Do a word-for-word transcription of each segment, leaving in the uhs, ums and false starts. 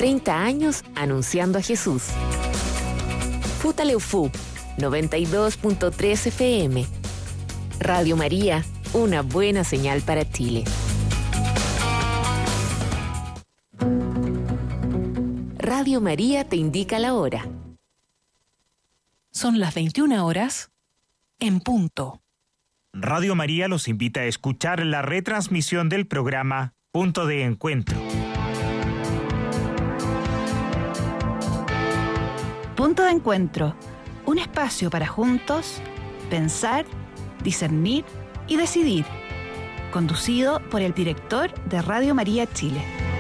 treinta años anunciando a Jesús. Futaleufú, noventa y dos punto tres F M. Radio María, una buena señal para Chile. Radio María te indica la hora. Son las veintiuna horas en punto. Radio María los invita a escuchar la retransmisión del programa Punto de Encuentro. Punto de Encuentro, un espacio para juntos pensar, discernir y decidir. Conducido por el director de Radio María Chile.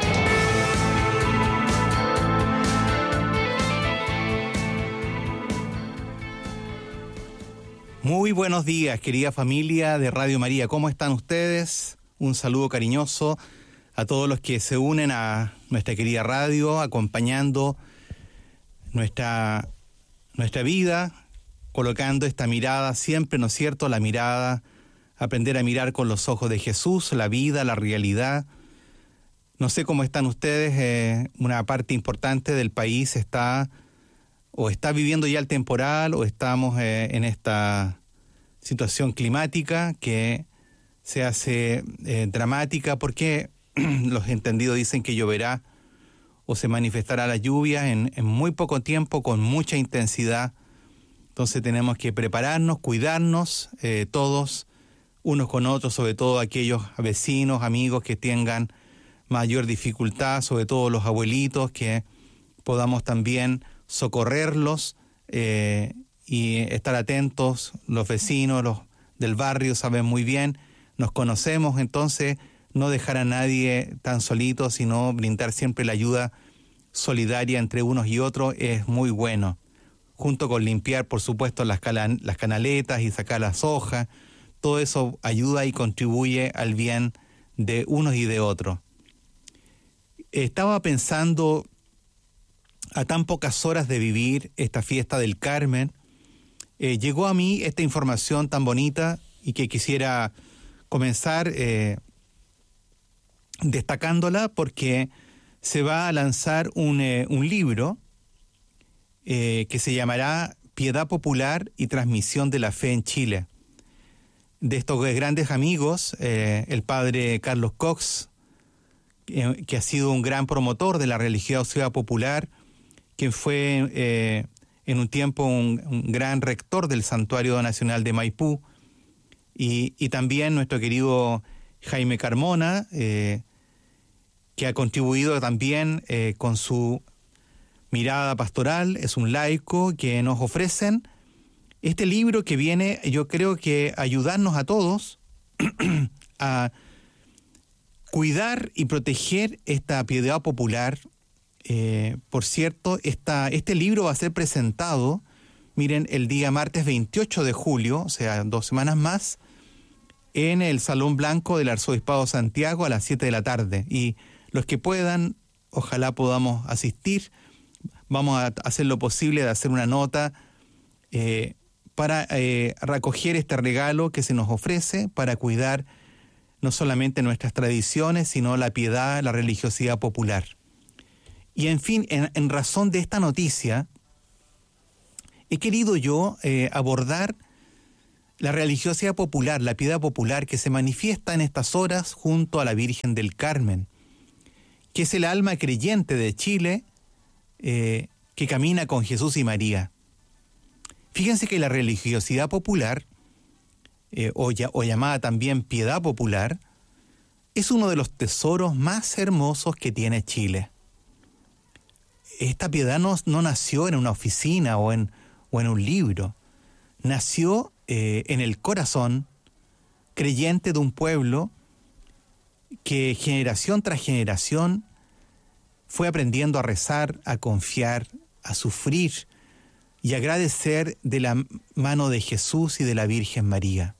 Muy buenos días, querida familia de Radio María. ¿Cómo están ustedes? Un saludo cariñoso a todos los que se unen a nuestra querida radio, acompañando nuestra, nuestra vida, colocando esta mirada siempre, ¿no es cierto?, la mirada, aprender a mirar con los ojos de Jesús, la vida, la realidad. No sé cómo están ustedes, eh, una parte importante del país está o está viviendo ya el temporal o estamos eh, en esta situación climática que se hace eh, dramática porque los entendidos dicen que lloverá o se manifestará la lluvia en, en muy poco tiempo con mucha intensidad. Entonces tenemos que prepararnos, cuidarnos eh, todos, unos con otros, sobre todo aquellos vecinos, amigos que tengan mayor dificultad, sobre todo los abuelitos, que podamos también socorrerlos eh, y estar atentos. Los vecinos los del barrio saben muy bien, nos conocemos, entonces no dejar a nadie tan solito, sino brindar siempre la ayuda solidaria entre unos y otros es muy bueno. Junto con limpiar, por supuesto, las, cala, las canaletas y sacar las hojas, todo eso ayuda y contribuye al bien de unos y de otros. Estaba pensando, a tan pocas horas de vivir esta fiesta del Carmen, eh, llegó a mí esta información tan bonita y que quisiera comenzar eh, destacándola porque se va a lanzar un, eh, un libro eh, que se llamará Piedad Popular y Transmisión de la Fe en Chile. De estos grandes amigos, eh, el padre Carlos Cox, eh, que ha sido un gran promotor de la religiosidad popular, quien fue eh, en un tiempo un, un gran rector del Santuario Nacional de Maipú, y, y también nuestro querido Jaime Carmona, eh, que ha contribuido también eh, con su mirada pastoral, es un laico, que nos ofrecen este libro que viene, yo creo que ayudarnos a todos a cuidar y proteger esta piedad popular. Eh, por cierto, esta, este libro va a ser presentado, miren, el día martes veintiocho de julio, o sea, dos semanas más, en el Salón Blanco del Arzobispado de Santiago a las siete de la tarde. Y los que puedan, ojalá podamos asistir. Vamos a hacer lo posible de hacer una nota eh, para eh, recoger este regalo que se nos ofrece, para cuidar no solamente nuestras tradiciones, sino la piedad, la religiosidad popular. Y en fin, en, en razón de esta noticia, he querido yo eh, abordar la religiosidad popular, la piedad popular que se manifiesta en estas horas junto a la Virgen del Carmen, que es el alma creyente de Chile eh, que camina con Jesús y María. Fíjense que la religiosidad popular, eh, o, ya, o llamada también piedad popular, es uno de los tesoros más hermosos que tiene Chile. Esta piedad no, no nació en una oficina o en, o en un libro, nació eh, en el corazón creyente de un pueblo que generación tras generación fue aprendiendo a rezar, a confiar, a sufrir y agradecer de la mano de Jesús y de la Virgen María.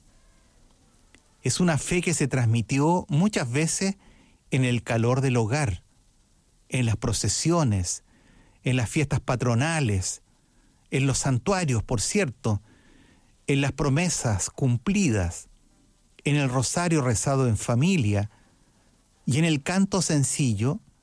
Es una fe que se transmitió muchas veces en el calor del hogar, en las procesiones, en las fiestas patronales, en los santuarios, por cierto, en las promesas cumplidas, en el rosario rezado en familia y en el canto sencillo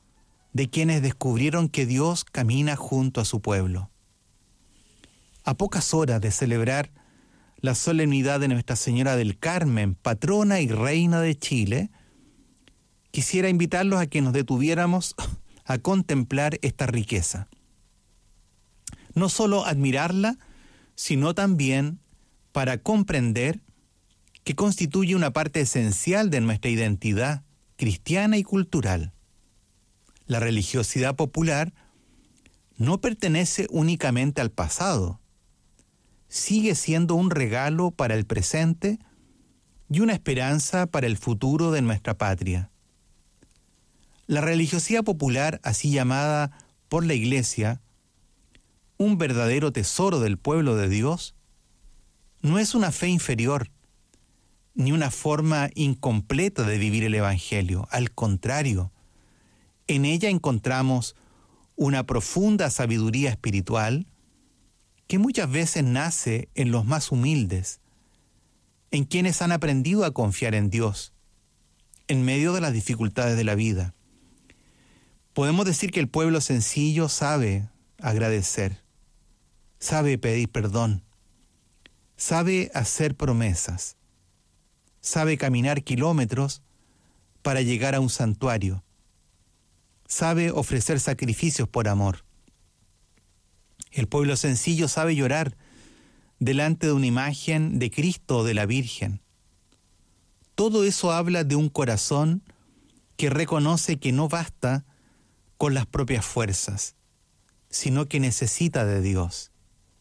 de quienes descubrieron que Dios camina junto a su pueblo. A pocas horas de celebrar la solemnidad de Nuestra Señora del Carmen, patrona y reina de Chile, quisiera invitarlos a que nos detuviéramos a contemplar esta riqueza. No solo admirarla, sino también para comprender que constituye una parte esencial de nuestra identidad cristiana y cultural. La religiosidad popular no pertenece únicamente al pasado, sigue siendo un regalo para el presente y una esperanza para el futuro de nuestra patria. La religiosidad popular, así llamada por la Iglesia, un verdadero tesoro del pueblo de Dios, no es una fe inferior, ni una forma incompleta de vivir el Evangelio. Al contrario, en ella encontramos una profunda sabiduría espiritual que muchas veces nace en los más humildes, en quienes han aprendido a confiar en Dios, en medio de las dificultades de la vida. Podemos decir que el pueblo sencillo sabe agradecer, sabe pedir perdón, sabe hacer promesas, sabe caminar kilómetros para llegar a un santuario, sabe ofrecer sacrificios por amor. El pueblo sencillo sabe llorar delante de una imagen de Cristo o de la Virgen. Todo eso habla de un corazón que reconoce que no basta con las propias fuerzas, sino que necesita de Dios.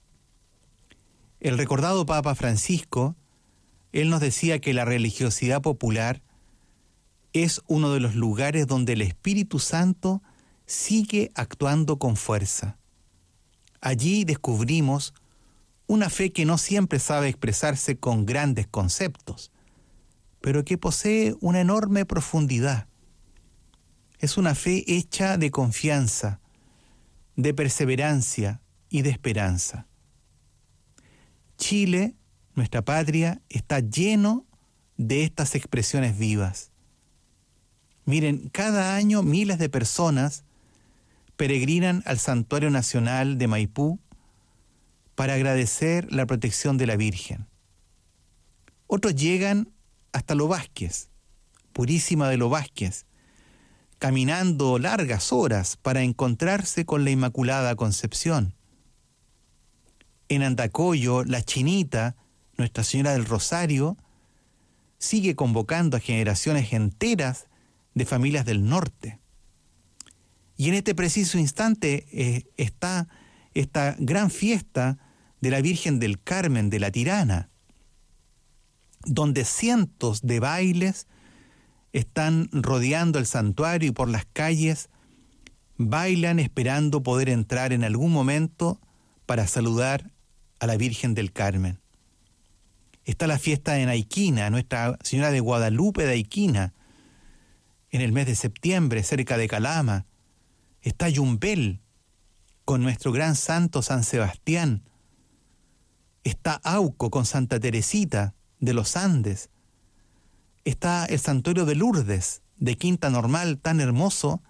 El recordado Papa Francisco, él nos decía que la religiosidad popular es uno de los lugares donde el Espíritu Santo sigue actuando con fuerza. Allí descubrimos una fe que no siempre sabe expresarse con grandes conceptos, pero que posee una enorme profundidad. Es una fe hecha de confianza, de perseverancia y de esperanza. Chile, nuestra patria, está lleno de estas expresiones vivas. Miren, cada año miles de personas peregrinan al Santuario Nacional de Maipú para agradecer la protección de la Virgen. Otros llegan hasta Lo Vázquez, Purísima de Lo Vázquez, caminando largas horas para encontrarse con la Inmaculada Concepción. En Andacollo, la Chinita, Nuestra Señora del Rosario, sigue convocando a generaciones enteras de familias del norte. Y en este preciso instante eh, está esta gran fiesta de la Virgen del Carmen de la Tirana, donde cientos de bailes están rodeando el santuario y por las calles bailan esperando poder entrar en algún momento para saludar a la Virgen del Carmen. Está la fiesta en Aiquina, Nuestra Señora de Guadalupe de Aiquina, en el mes de septiembre, cerca de Calama. Está Yumbel, con nuestro gran santo San Sebastián. Está Auco, con Santa Teresita de los Andes. Está el santuario de Lourdes, de Quinta Normal, tan hermoso,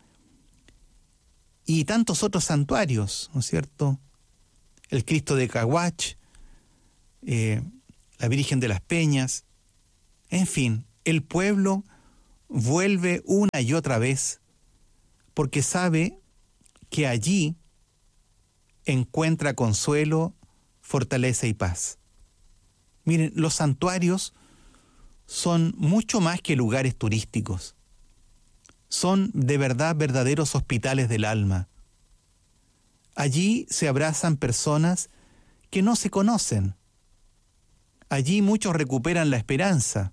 y tantos otros santuarios, ¿no es cierto? El Cristo de Caguach, eh, la Virgen de las Peñas. En fin, el pueblo vuelve una y otra vez porque sabe que allí encuentra consuelo, fortaleza y paz. Miren, los santuarios son mucho más que lugares turísticos. Son de verdad verdaderos hospitales del alma. Allí se abrazan personas que no se conocen. Allí muchos recuperan la esperanza.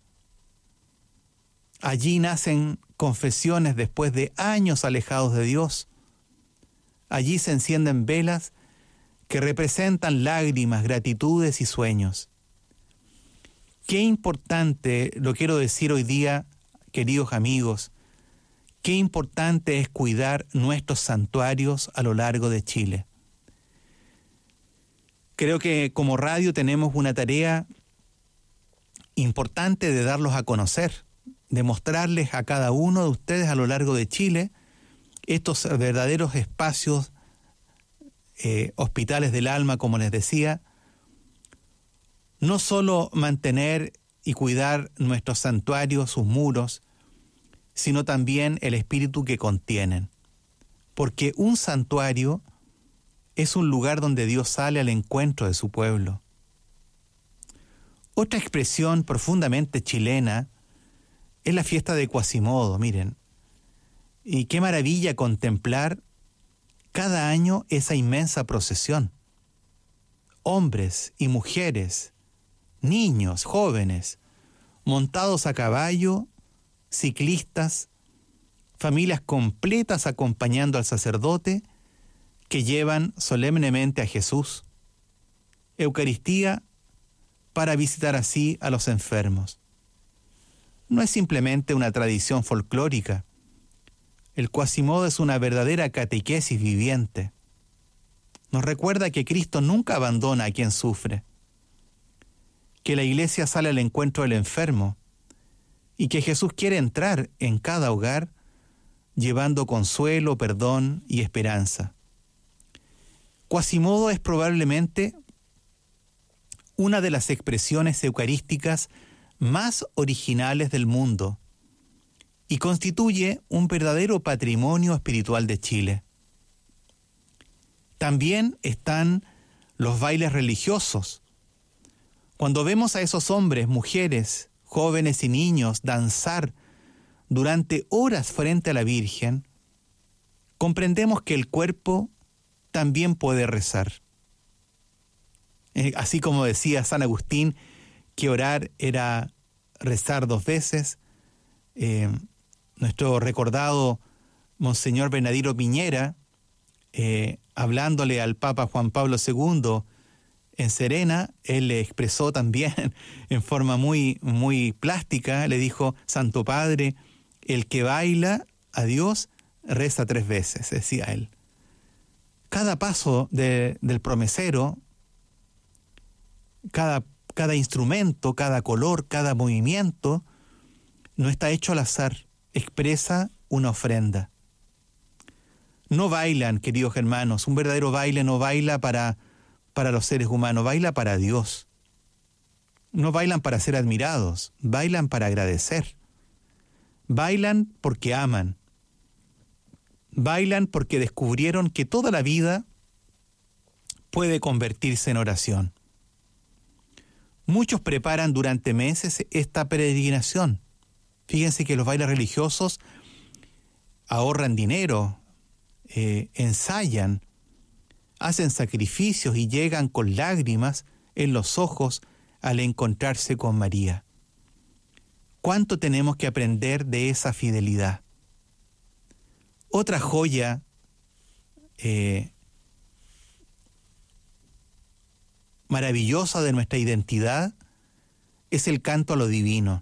Allí nacen confesiones después de años alejados de Dios. Allí se encienden velas que representan lágrimas, gratitudes y sueños. Qué importante, lo quiero decir hoy día, queridos amigos, qué importante es cuidar nuestros santuarios a lo largo de Chile. Creo que como radio tenemos una tarea importante de darlos a conocer, de mostrarles a cada uno de ustedes a lo largo de Chile estos verdaderos espacios, eh, hospitales del alma, como les decía, no solo mantener y cuidar nuestros santuarios, sus muros, sino también el espíritu que contienen. Porque un santuario es un lugar donde Dios sale al encuentro de su pueblo. Otra expresión profundamente chilena es la fiesta de Quasimodo, miren. Y qué maravilla contemplar cada año esa inmensa procesión. Hombres y mujeres, niños, jóvenes, montados a caballo, ciclistas, familias completas acompañando al sacerdote que llevan solemnemente a Jesús. Eucaristía para visitar así a los enfermos. No es simplemente una tradición folclórica. El Quasimodo es una verdadera catequesis viviente. Nos recuerda que Cristo nunca abandona a quien sufre, que la Iglesia sale al encuentro del enfermo y que Jesús quiere entrar en cada hogar llevando consuelo, perdón y esperanza. Quasimodo es probablemente una de las expresiones eucarísticas más originales del mundo y constituye un verdadero patrimonio espiritual de Chile. También están los bailes religiosos. Cuando vemos a esos hombres, mujeres, jóvenes y niños danzar durante horas frente a la Virgen, comprendemos que el cuerpo también puede rezar. Eh, así como decía San Agustín, que orar era rezar dos veces, eh, nuestro recordado Monseñor Bernardino Piñera, eh, hablándole al Papa Juan Pablo segundo en Serena, él le expresó también en forma muy, muy plástica, le dijo: Santo Padre, el que baila a Dios reza tres veces, decía él. Cada paso de, del promesero, cada, cada instrumento, cada color, cada movimiento, no está hecho al azar, expresa una ofrenda. No bailan, queridos hermanos, un verdadero baile no baila para, para los seres humanos, baila para Dios. No bailan para ser admirados, bailan para agradecer. Bailan porque aman. Bailan porque descubrieron que toda la vida puede convertirse en oración. Muchos preparan durante meses esta peregrinación. Fíjense que los bailes religiosos ahorran dinero, eh, ensayan, hacen sacrificios y llegan con lágrimas en los ojos al encontrarse con María. ¿Cuánto tenemos que aprender de esa fidelidad? Otra joya eh, maravillosa de nuestra identidad es el canto a lo divino.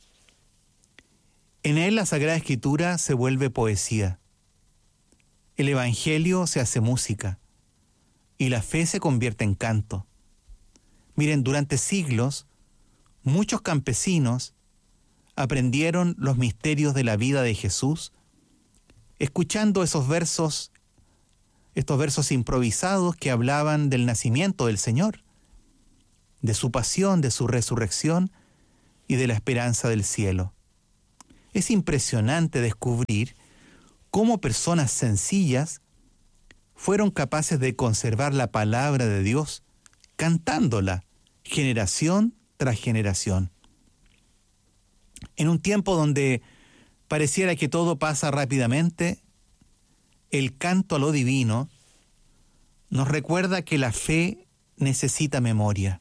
En él la Sagrada Escritura se vuelve poesía. El Evangelio se hace música y la fe se convierte en canto. Miren, durante siglos, muchos campesinos aprendieron los misterios de la vida de Jesús escuchando esos versos, estos versos improvisados que hablaban del nacimiento del Señor, de su pasión, de su resurrección y de la esperanza del cielo. Es impresionante descubrir cómo personas sencillas fueron capaces de conservar la palabra de Dios cantándola generación tras generación. En un tiempo donde pareciera que todo pasa rápidamente, el canto a lo divino nos recuerda que la fe necesita memoria.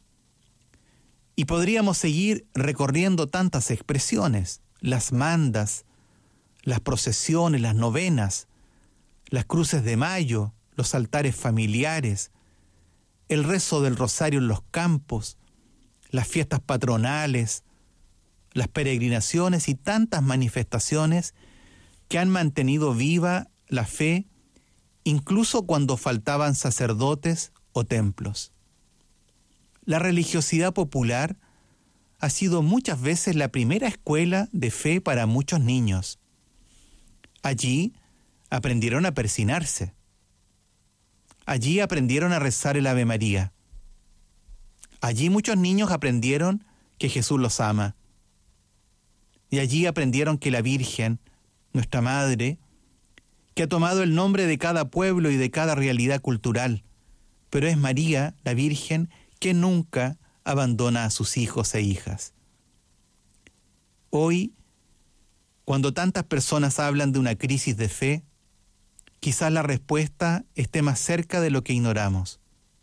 Y podríamos seguir recorriendo tantas expresiones, las mandas, las procesiones, las novenas, las cruces de mayo, los altares familiares, el rezo del rosario en los campos, las fiestas patronales, las peregrinaciones y tantas manifestaciones que han mantenido viva la fe incluso cuando faltaban sacerdotes o templos. La religiosidad popular ha sido muchas veces la primera escuela de fe para muchos niños. Allí aprendieron a persinarse. Allí aprendieron a rezar el Ave María. Allí muchos niños aprendieron que Jesús los ama. Y allí aprendieron que la Virgen, nuestra Madre, que ha tomado el nombre de cada pueblo y de cada realidad cultural, pero es María, la Virgen, que nunca abandona a sus hijos e hijas. Hoy, cuando tantas personas hablan de una crisis de fe, quizás la respuesta esté más cerca de lo que ignoramos,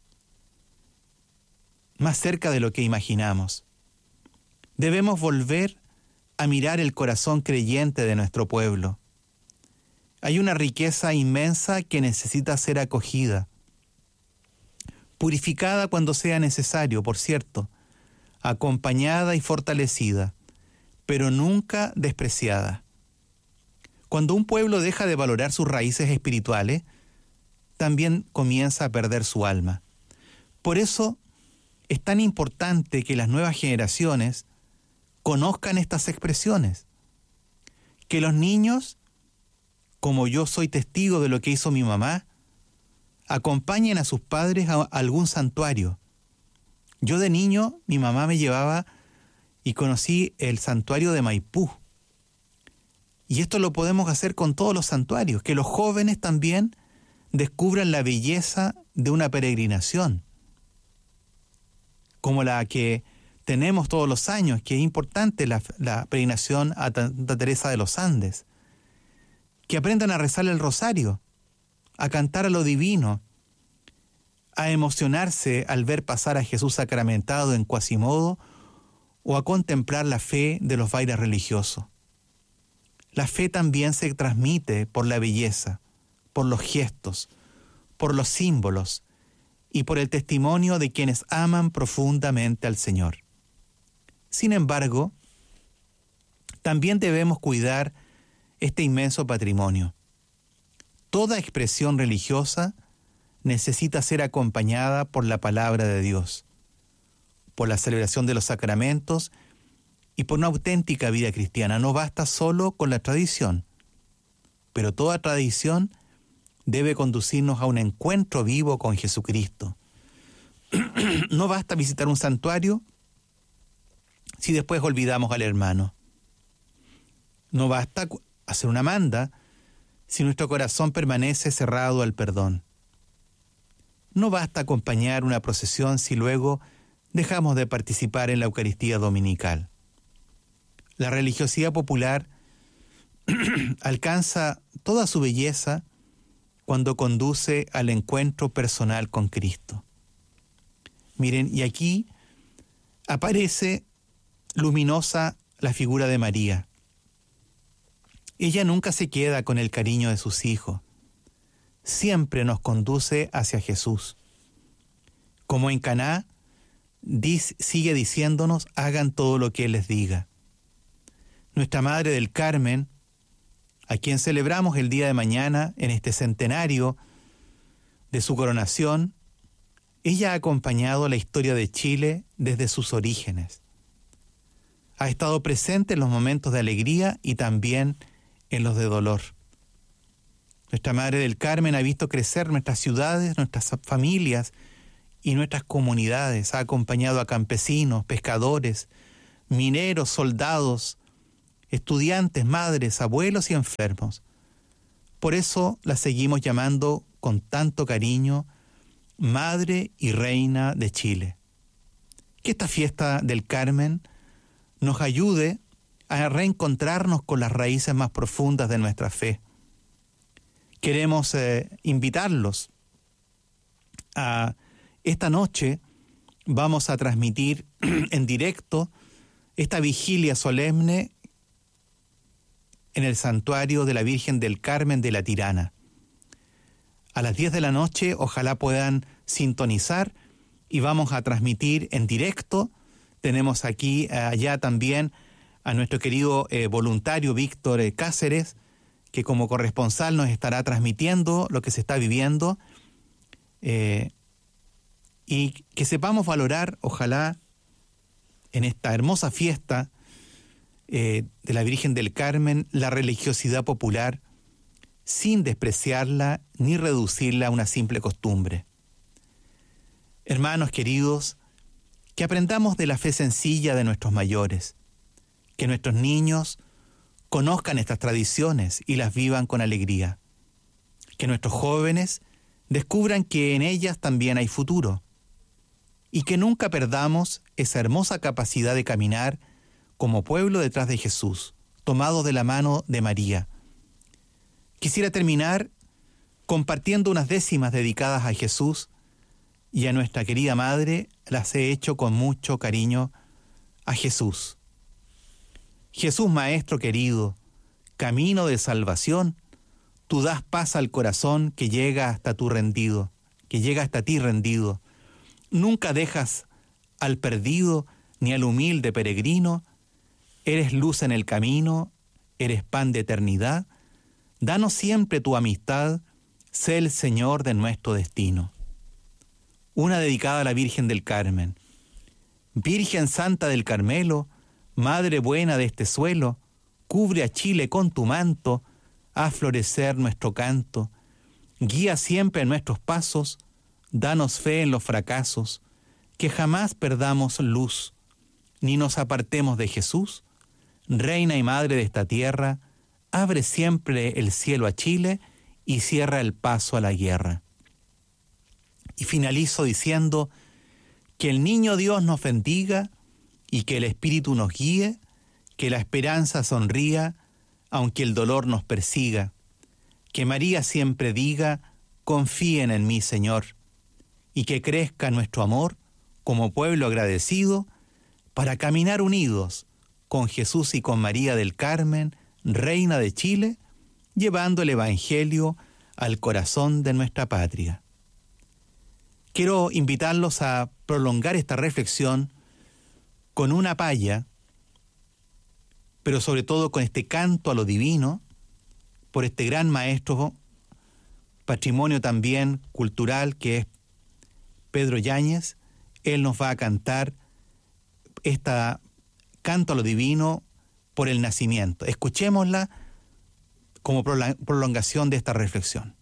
más cerca de lo que imaginamos. Debemos volver a mirar el corazón creyente de nuestro pueblo. Hay una riqueza inmensa que necesita ser acogida, purificada cuando sea necesario, por cierto, acompañada y fortalecida, pero nunca despreciada. Cuando un pueblo deja de valorar sus raíces espirituales, también comienza a perder su alma. Por eso es tan importante que las nuevas generaciones conozcan estas expresiones, que los niños, como yo soy testigo de lo que hizo mi mamá, acompañen a sus padres a algún santuario. Yo de niño, mi mamá me llevaba y conocí el santuario de Maipú. Y esto lo podemos hacer con todos los santuarios, que los jóvenes también descubran la belleza de una peregrinación, como la que tenemos todos los años, que es importante la, la peregrinación a Santa Teresa de los Andes. Que aprendan a rezar el rosario, a cantar a lo divino, a emocionarse al ver pasar a Jesús sacramentado en Quasimodo o a contemplar la fe de los bailes religiosos. La fe también se transmite por la belleza, por los gestos, por los símbolos y por el testimonio de quienes aman profundamente al Señor. Sin embargo, también debemos cuidar este inmenso patrimonio. Toda expresión religiosa necesita ser acompañada por la palabra de Dios, por la celebración de los sacramentos y por una auténtica vida cristiana. No basta solo con la tradición, pero toda tradición debe conducirnos a un encuentro vivo con Jesucristo. No basta visitar un santuario si después olvidamos al hermano. No basta hacer una manda si nuestro corazón permanece cerrado al perdón. No basta acompañar una procesión si luego dejamos de participar en la Eucaristía dominical. La religiosidad popular alcanza toda su belleza cuando conduce al encuentro personal con Cristo. Miren, y aquí aparece luminosa la figura de María. Ella nunca se queda con el cariño de sus hijos. Siempre nos conduce hacia Jesús. Como en Caná, dice, sigue diciéndonos, hagan todo lo que Él les diga. Nuestra Madre del Carmen, a quien celebramos el día de mañana en este centenario de su coronación, ella ha acompañado la historia de Chile desde sus orígenes. Ha estado presente en los momentos de alegría y también en los de dolor. Nuestra Madre del Carmen ha visto crecer nuestras ciudades, nuestras familias y nuestras comunidades. Ha acompañado a campesinos, pescadores, mineros, soldados, estudiantes, madres, abuelos y enfermos. Por eso la seguimos llamando con tanto cariño Madre y Reina de Chile. Que esta fiesta del Carmen nos ayude a reencontrarnos con las raíces más profundas de nuestra fe. Queremos eh, invitarlos a esta noche. Vamos a transmitir en directo esta vigilia solemne en el santuario de la Virgen del Carmen de la Tirana. A las diez de la noche, ojalá puedan sintonizar y vamos a transmitir en directo. Tenemos aquí, allá también, a nuestro querido eh, voluntario Víctor eh, Cáceres, que como corresponsal nos estará transmitiendo lo que se está viviendo, eh, y que sepamos valorar, ojalá, en esta hermosa fiesta eh, de la Virgen del Carmen, la religiosidad popular sin despreciarla ni reducirla a una simple costumbre. Hermanos queridos, que aprendamos de la fe sencilla de nuestros mayores, que nuestros niños conozcan estas tradiciones y las vivan con alegría, que nuestros jóvenes descubran que en ellas también hay futuro, y que nunca perdamos esa hermosa capacidad de caminar como pueblo detrás de Jesús, tomados de la mano de María. Quisiera terminar compartiendo unas décimas dedicadas a Jesús y a nuestra querida Madre. Las he hecho con mucho cariño a Jesús. Jesús Maestro querido, camino de salvación, tú das paz al corazón que llega hasta tu rendido, que llega hasta ti rendido. Nunca dejas al perdido ni al humilde peregrino. Eres luz en el camino, eres pan de eternidad. Danos siempre tu amistad, sé el Señor de nuestro destino. Una dedicada a la Virgen del Carmen. Virgen Santa del Carmelo, Madre buena de este suelo, cubre a Chile con tu manto, haz florecer nuestro canto. Guía siempre nuestros pasos, danos fe en los fracasos, que jamás perdamos luz, ni nos apartemos de Jesús. Reina y Madre de esta tierra, abre siempre el cielo a Chile y cierra el paso a la guerra. Y finalizo diciendo que el niño Dios nos bendiga y que el Espíritu nos guíe, que la esperanza sonría aunque el dolor nos persiga, que María siempre diga, confíen en mí, Señor, y que crezca nuestro amor como pueblo agradecido para caminar unidos con Jesús y con María del Carmen, Reina de Chile, llevando el Evangelio al corazón de nuestra patria. Quiero invitarlos a prolongar esta reflexión con una paya, pero sobre todo con este canto a lo divino, por este gran maestro, patrimonio también cultural que es Pedro Yáñez. Él nos va a cantar esta canto a lo divino por el nacimiento. Escuchémosla como prolongación de esta reflexión.